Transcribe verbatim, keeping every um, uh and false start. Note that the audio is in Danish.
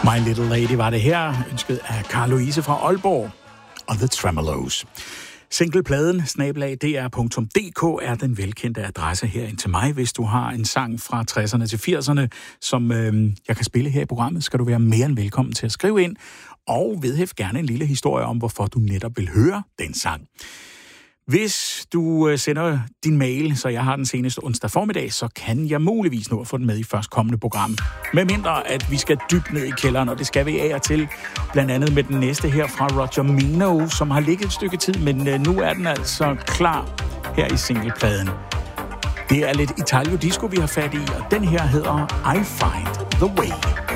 My Little Lady var det her, ønsket af Carl Louise fra Aalborg og The Tremeloes. Singlepladen snabel-a d r punktum d k er den velkendte adresse her ind til mig. Hvis du har en sang fra tresserne til firserne, som øh, jeg kan spille her i programmet, skal du være mere end velkommen til at skrive ind, og vedhæft gerne en lille historie om, hvorfor du netop vil høre den sang. Hvis du sender din mail, så jeg har den seneste onsdag formiddag, så kan jeg muligvis nå at få den med i førstkommende program. Med mindre, at vi skal dybt ned i kælderen, og det skal vi af og til, blandt andet med den næste her fra Roger Mino, som har ligget et stykke tid, men nu er den altså klar her i singlepladen. Det er lidt Italio Disco, vi har fat i, og den her hedder I Find the Way.